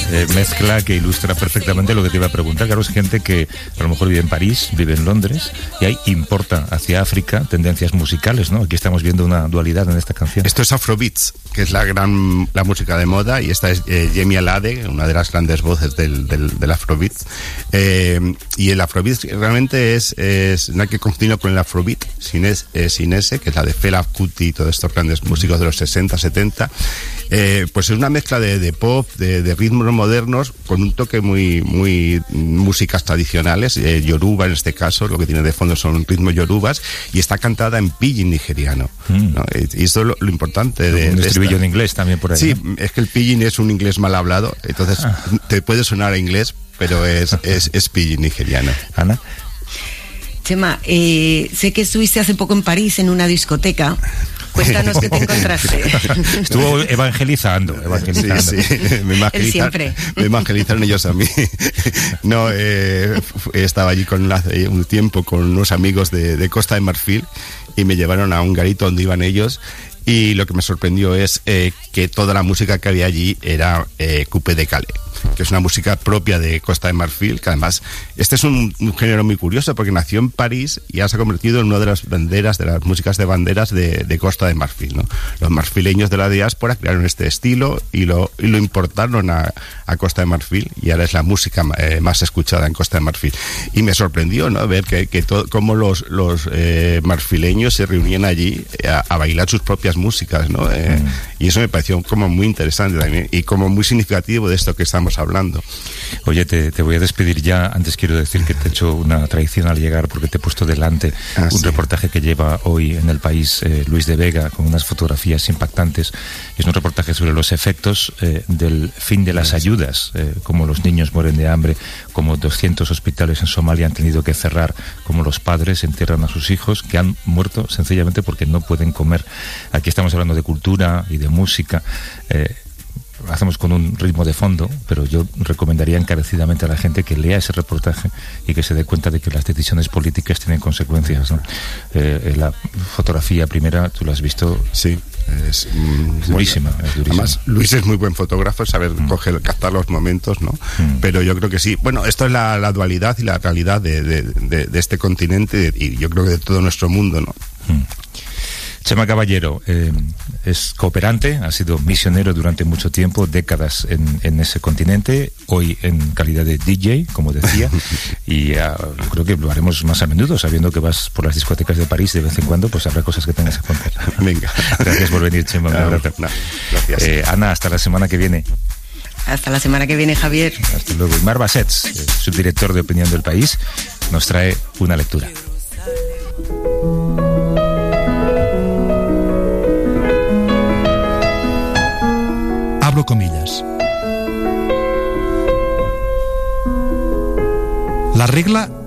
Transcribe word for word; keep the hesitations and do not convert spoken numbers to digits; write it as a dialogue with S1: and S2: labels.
S1: eh, mezcla que ilustra perfectamente lo que te iba a preguntar. Claro, es gente que a lo mejor vive en París, vive en Londres, y ahí importa hacia África tendencias musicales, ¿no? Aquí estamos viendo una dualidad en esta canción.
S2: Esto es Afrobeats, que es la gran la música de moda, y esta es eh, Yemi Alade, una de las grandes voces del, del, del Afrobeats. Eh, y el Afrobeats realmente es, es no hay que confundirlo con el Afrobeat, sin, es, eh, sin ese, que es la de Fela Kuti y todos estos grandes músicos de los sesenta, setenta. Eh, pues es una mezcla de, de pop, de, de ritmos modernos, con un toque muy, muy músicas tradicionales, eh, yoruba en este caso, lo que tiene de fondo son ritmos yorubas, y está cantada en pidgin nigeriano, mm. ¿no? Y eso es lo, lo importante de,
S1: un
S2: de
S1: estribillo
S2: esta.
S1: En inglés también por ahí.
S2: Sí,
S1: ¿no?
S2: Es que el pidgin es un inglés mal hablado, entonces ah. te puede sonar a inglés, pero es, es, es pidgin nigeriano.
S1: Ana.
S3: Chema, eh, sé que estuviste hace poco en París en una discoteca. Cuéntanos qué te encontraste.
S1: Estuvo evangelizando, evangelizando.
S2: Sí, sí. Me
S3: Él siempre.
S2: Me evangelizaron ellos a mí. No, eh, estaba allí con una, un tiempo con unos amigos de, de Costa de Marfil, y me llevaron a un garito donde iban ellos. Y lo que me sorprendió es eh, que toda la música que había allí era eh, coupé de Calais, que es una música propia de Costa de Marfil, que además este es un, un género muy curioso porque nació en París y ya se ha convertido en una de las banderas, de las músicas de banderas de, de Costa de Marfil, ¿no? Los marfileños de la diáspora crearon este estilo y lo, y lo importaron a, a Costa de Marfil, y ahora es la música eh, más escuchada en Costa de Marfil. Y me sorprendió, ¿no?, ver que, que todo, cómo los, los eh, marfileños se reunían allí a, a bailar sus propias músicas, ¿no? Eh, mm. Y eso me pareció como muy interesante también, y como muy significativo de esto que estamos hablando.
S1: Oye, te, te voy a despedir ya. Antes quiero decir que te he hecho una traición al llegar, porque te he puesto delante ah, un sí. reportaje que lleva hoy en El País eh, Luis de Vega, con unas fotografías impactantes. Es un reportaje sobre los efectos eh, del fin de las ayudas, eh, cómo los niños mueren de hambre, cómo doscientos hospitales en Somalia han tenido que cerrar, cómo los padres entierran a sus hijos que han muerto sencillamente porque no pueden comer. Aquí estamos hablando de cultura y de música. Eh, hacemos con un ritmo de fondo, pero yo recomendaría encarecidamente a la gente que lea ese reportaje y que se dé cuenta de que las decisiones políticas tienen consecuencias, ¿no? Eh, la fotografía primera, tú la has visto.
S2: Sí. Es, mm,
S1: es durísima, es durísima.
S2: Además, Luis es muy buen fotógrafo, saber mm. coger, captar los momentos, ¿no? Mm. Pero yo creo que sí. Bueno, esto es la, la dualidad y la realidad de, de, de, de este continente, y yo creo que de todo nuestro mundo, ¿no?
S1: Mm. Chema Caballero eh, es cooperante, ha sido misionero durante mucho tiempo, décadas en, en ese continente, hoy en calidad de D J, como decía, y uh, creo que lo haremos más a menudo, sabiendo que vas por las discotecas de París de vez en cuando, pues habrá cosas que tengas que contar.
S2: Venga.
S1: Gracias por venir, Chema.
S2: No, no, gracias.
S1: Eh, Ana, hasta la semana que viene.
S3: Hasta la semana que viene, Javier.
S1: Hasta luego. Y Mar Bassets, eh, subdirector de Opinión del País, nos trae una lectura.
S4: Abro comillas. La regla